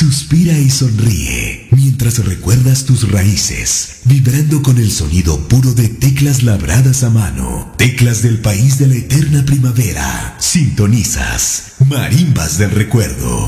Suspira y sonríe mientras recuerdas tus raíces, vibrando con el sonido puro de teclas labradas a mano, teclas del país de la eterna primavera. Sintonizas Marimbas del Recuerdo.